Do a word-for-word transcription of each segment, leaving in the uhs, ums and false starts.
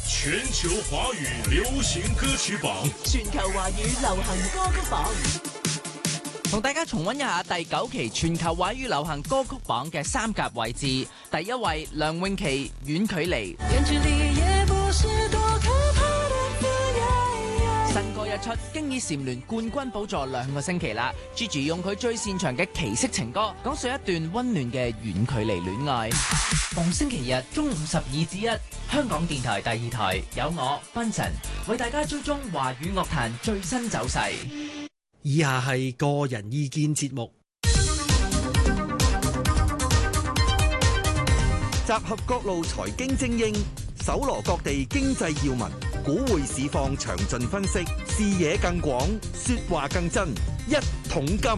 全球華語流行歌曲榜， 全球華語流行歌曲榜， 同大家重溫一下第九期全球華語流行歌曲榜嘅三甲位置。第一位梁詠琪《遠距離》，新歌一出，經已蟬聯冠軍寶座兩個星期啦。Gigi 用佢最擅長嘅奇色情歌，講述一段溫暖嘅遠距離戀愛。逢星期日中午十二至一，香港電台第二台有我賓晨為大家追蹤華語樂壇最新走勢。 以下係個人意見節目， 集合各路財經精英，搜羅各地經濟要聞，股匯市況詳盡分析，視野更廣，說話更真。一桶金，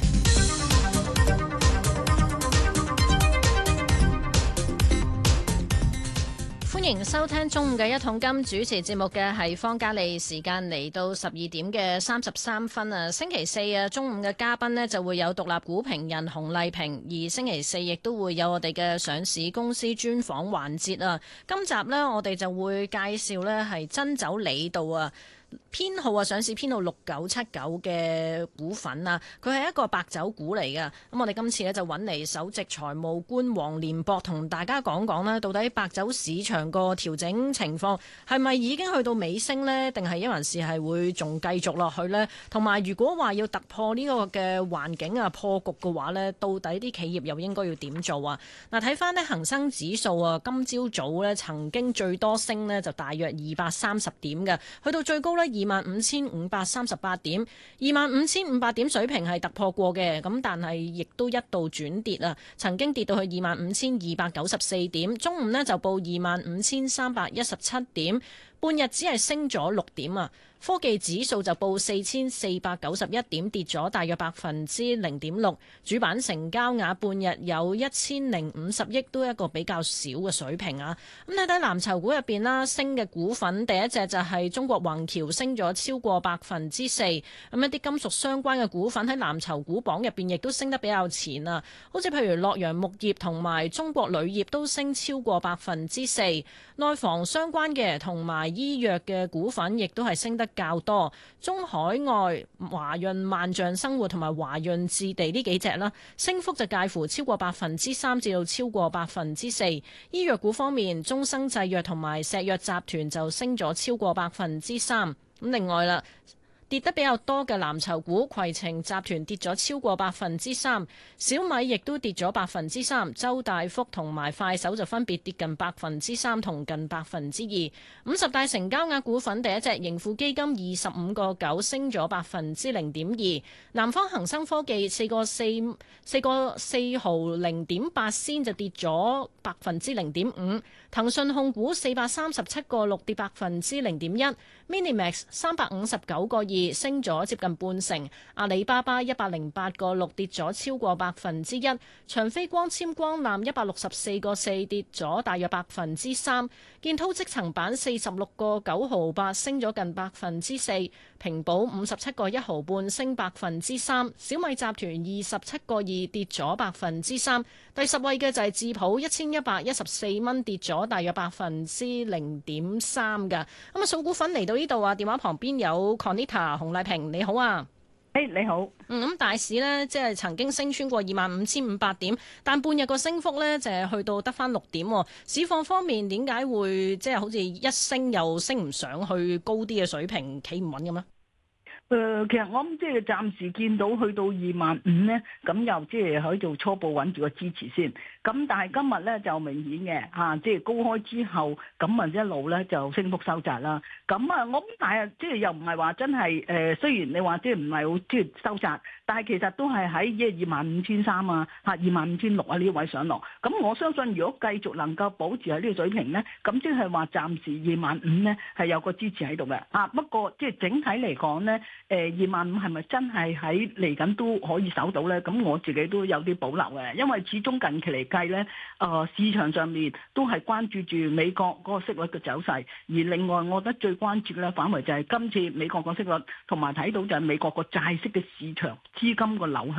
歡迎收聽中午嘅一桶金，主持節目嘅係方嘉莉。時間嚟到十二點嘅三十三分啊！星期四啊，中午嘅嘉賓呢就會有獨立股評人洪麗萍，而星期四亦都會有我哋嘅上市公司專訪環節啊。今集呢，我哋就會介紹呢係珍酒李渡啊。編號啊，上市編號六九七九嘅股份啊，佢係一個白酒股嚟嘅。咁我哋今次咧就揾嚟首席財務官黃連博同大家講講啦，到底白酒市場個調整情況係咪已經去到尾聲呢？定係一還是係會仲繼續落去呢？同埋如果話要突破呢個嘅環境啊，破局嘅話呢，到底啲企業又應該要點做啊？嗱，睇翻呢恒生指數啊，今朝早呢曾經最多升呢就大約二百三十點嘅，去到最高呢二萬五千五百三十八點，二萬五千五百點水平係突破過嘅，咁但係亦都一度轉跌啊，曾經跌到去二萬五千二百九十四點，中午呢就報二萬五千三百一十七點，半日只係升咗六點啊。科技指數就報四千四百九十一點，跌咗大約百分之零點六。主板成交額半日有一千零五十億，都係一個比較少嘅水平啊。咁睇睇藍籌股入邊啦，升嘅股份第一隻就係中國宏橋，升咗超過百分之四。咁一啲金屬相關嘅股份喺藍籌股榜入邊亦都升得比較前啊。好似譬如洛陽木業同埋中國鋁業都升超過百分之四。內房相關嘅同埋醫藥嘅股份亦都係升得較多，中海外、華潤萬象生活同埋華潤置地呢幾隻啦，升幅就介乎超過百分之三至到超過百分之四。醫藥股方面，中生製藥同埋石藥集團就升咗超過百分之三。咁另外啦，跌得比較多嘅藍籌股，攜程集團跌咗超過百分之三，小米亦都跌咗百分之三，周大福同埋快手就分別跌近百分之三同近百分之二。五十大成交額股份第一隻盈富基金二十五個九，升咗百分之零點二。南方恒生科技四個四四個四毫零點八仙就跌咗百分之零點五。騰訊控股四百三十七個六跌百分之零點一。Minimax 三百五十九個二升咗接近半成。阿里巴巴一百零八個六跌咗超過百分之一。長飛光纖光纜一百六十四個四跌咗大約百分之三。建滔積層板四十六個九毫八升咗近百分之四。平保五十七個一毫半升百分之三。小米集團二十七個二跌咗百分之三。第十位嘅就係智普一千一百一十四蚊跌咗大約百分之零點三㗎。咁啊，數股份嚟到呢度啊，電話旁邊有 Conita 洪麗萍，你好啊。 誒、hey, 你好， 嗯，咁大市呢，即係曾經升穿過二萬五千五百點，但半日個升幅呢，就係去到得返六點。市況方面點解會即係好似一升又升唔上去高啲嘅水平，企唔穩咁呢？ 誒、呃，其實我諗即係暫時見到去到二萬五咧，咁又即係喺度初步穩住個支持先。咁但係今日咧就明顯嘅嚇，即係高開之後，咁啊一路咧就升幅收窄啦。咁啊，我咁但係即係又唔係話真係誒，雖然你話即係唔係好即係收窄，但係其實都係喺即係二萬五千三啊嚇，二萬五千六啊呢位上落。咁我相信如果繼續能夠保持喺呢個水平咧，咁即係話暫時二萬五咧係有個支持喺度嘅嚇。不過即係整體嚟講咧。誒二萬五係咪真係喺嚟緊都可以守到呢？咁我自己都有啲保留嘅，因為始終近期嚟計呢，誒、呃、市場上面都係關注住美國嗰個息率嘅走勢，而另外我覺得最關注嘅咧，反為就係今次美國個息率，同埋睇到就係美國個債息嘅市場資金個流向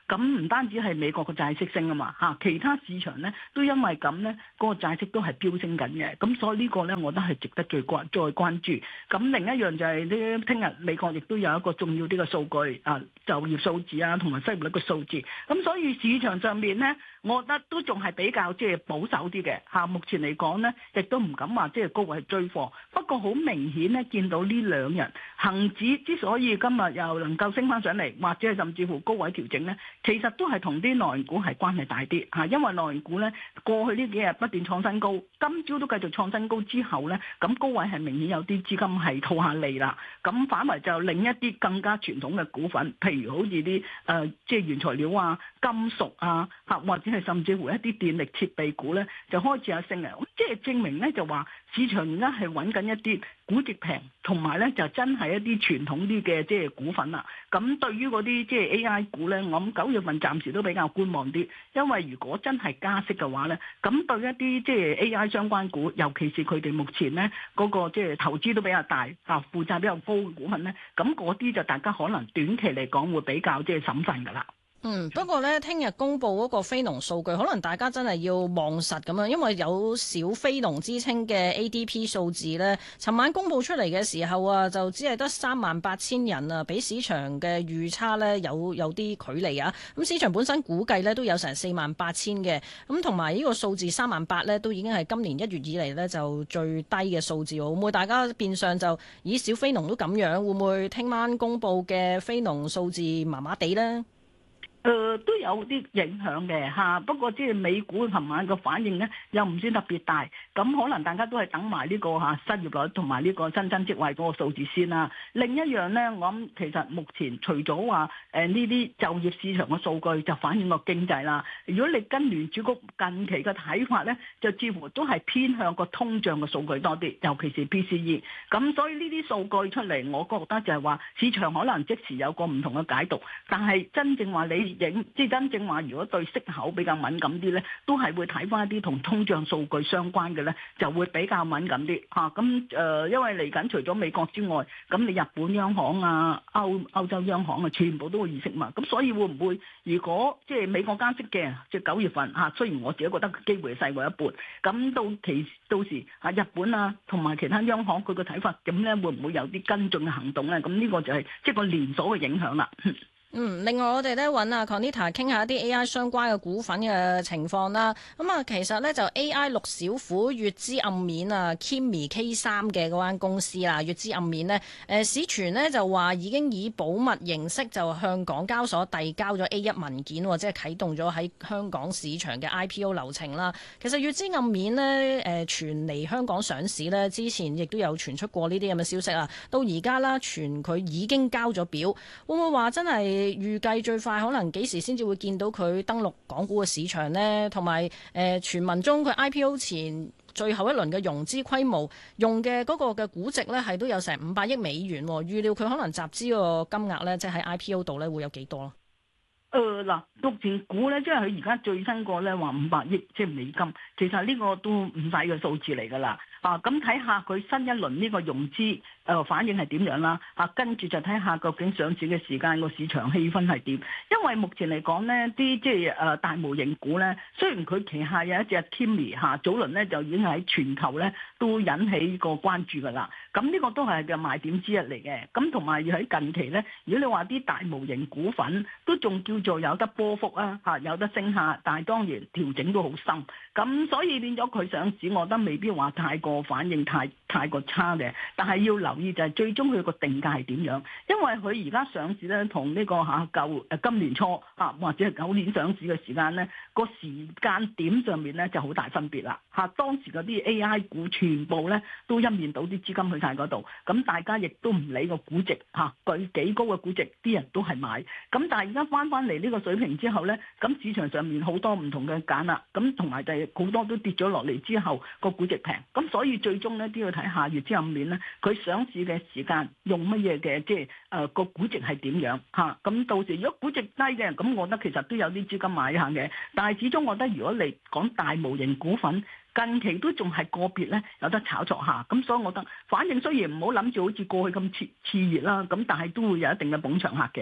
咁唔單止係美國嘅債息升啊嘛嚇，其他市場咧都因為咁咧，嗰、那個債息都係飆升緊嘅。咁所以個呢個咧，我覺得係值得最關再關注。咁另一樣就係呢，聽日美國亦都有一個重要啲嘅數據啊，就業數字啊，同埋失業率嘅數字。咁所以市場上面咧，我覺得都仲係比較即係保守啲嘅嚇。目前嚟講咧，亦都唔敢話即係高位追貨。不過好明顯咧，見到呢兩日恆指之所以今日又能夠升翻上嚟，或者係甚至乎高位調整咧，其實都係同啲內銀股係關係大啲嚇。因為內銀股咧過去呢幾日不斷創新高，今朝都繼續創新高之後咧，咁高位係明顯有啲資金係套下利啦。咁反為就另一啲更加傳統嘅股份，譬如好似啲誒即係原材料啊、金屬啊嚇，或者係甚至乎一啲電力設備股咧，就開始有升嘅。即係證明咧就話市場而家係揾緊一啲估值平，同埋咧就真係一啲傳統啲嘅即係股份啦。咁對於嗰啲即係 A I 股咧，我諗九月份暫時都比較觀望啲，因為如果真係加息嘅話咧，咁對一啲即係 A I 相關股，尤其是佢哋目前咧嗰個即係投資都比較大啊，負債比較高嘅股份咧，咁嗰啲就大家可能短期嚟講會比較即係審慎㗎啦。 嗯，不過咧，聽日公布嗰個非農數據，可能大家真係要望實咁樣，因為有小非農之稱嘅 A D P 數字咧，尋晚公布出嚟嘅時候啊，就只係得三萬八千人啊，比市場嘅預測咧有有啲距離啊。咁市場本身估計咧都有成四萬八千嘅，咁同埋呢個數字三萬八咧，都已經係今年一月以嚟咧就最低嘅數字。會唔會大家變相就以小非農都咁樣？會唔會聽晚公布嘅非農數字麻麻地咧？ 誒、呃、都有啲影響嘅嚇，不過即係美股琴晚個反應咧又唔算特別大，咁可能大家都係等埋呢個嚇失業率同埋呢個新增職位嗰個數字先啦。另一樣咧，我諗其實目前除咗話誒呢啲就業市場嘅數據就反映個經濟啦。如果你跟聯儲局近期嘅睇法咧，就似乎都係偏向個通脹嘅數據多啲，尤其是 P C E。咁所以呢啲數據出嚟，我覺得就係話市場可能即時有個唔同嘅解讀，但係真正話你影即係真正話，如果對息口比較敏感啲咧，都係會睇翻一啲同通脹數據相關嘅咧，就會比較敏感啲嚇。咁、啊、誒，因為嚟緊除咗美國之外，咁你日本央行啊、歐歐洲央行啊，全部都會議息嘛。咁所以會唔會如果即係美國加息嘅，即係九月份嚇、啊，雖然我自己覺得機會細過一半，咁到期到時嚇、啊、日本啊同埋其他央行佢個睇法，咁咧會唔會有啲跟進嘅行動咧？咁呢個就係即係個連鎖嘅影響啦。 嗯，另外我哋咧揾阿 Conita 傾下一啲 A I 相關嘅股份嘅情況啦。咁、嗯、啊，其實咧就 A I 六小虎月之暗面啊 Kimi K 三嘅嗰間公司啦，月之暗面呢，誒、呃、市傳呢就話已經以保密形式就向港交所遞交咗 A 一文件，即係啟動咗喺香港市場嘅 I P O 流程啦。其實月之暗面呢，誒、呃、傳嚟香港上市呢，之前亦都有傳出過呢啲咁嘅消息啊。到而家啦，傳佢已經交咗表，會唔會話真係？預計最快可能幾時先至會見到佢登陸港股嘅市場呢？同埋誒傳聞中佢 I P O 前最後一輪嘅融資規模用嘅嗰個嘅估值呢，係都有成五百億美元，預料佢可能集資個金額呢，即係喺 I P O 度呢會有幾多咯？ 誒嗱，目前估咧，即係佢而家最新個咧話五百億即係美金，其實呢個都唔細嘅數字嚟㗎啦。啊，咁睇下佢新一輪呢個融資誒、呃、反應係點樣啦。啊，跟住就睇下究竟上市嘅時間個市場氣氛係點。因為目前嚟講呢啲即係誒大模型股咧，雖然佢旗下有一隻 Kimi 嚇、啊，早輪咧就已經喺全球咧都引起個關注㗎啦。咁呢個都係嘅賣點之一嚟嘅。咁同埋喺近期咧，如果你話啲大模型股份都仲叫做有得波幅啊，嚇有得升下，但係當然調整都好深。咁所以變咗佢上市，我覺得未必話太過反應太太過差嘅。但係要留意就係最終佢個定價係點樣，因為佢而家上市咧同呢個嚇舊誒今年初嚇或者係舊年上市嘅時間咧，個時間點上面咧就好大分別啦嚇。當時嗰啲 A I 股全部咧都一面倒啲資金去晒嗰度，咁大家亦都唔理個估值嚇，佢幾高嘅估值，啲人都係買。咁但係而家翻翻嚟呢個水平之後咧，咁市場上面好多唔同嘅揀啦，咁同埋就係好多都跌咗落嚟之後個估值平，咁所以最終咧都要睇下月之暗面咧，佢上市嘅時間用乜嘢嘅，即係誒個估值係點樣嚇？咁、啊、到時如果估值低嘅，咁我覺得其實都有啲資金買下嘅，但係始終我覺得如果你講大模型股份，近期都仲係個別咧有得炒作下，咁所以我覺得反正雖然唔好諗住好似過去咁熾熾熱啦，咁但係都會有一定嘅捧場客嘅。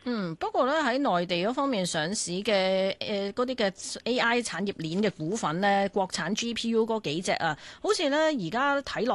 嗯，不過咧喺內地嗰方面上市嘅誒嗰啲嘅 A I 產業鏈嘅股份咧，國產 G P U 嗰幾隻啊，好似咧而家睇落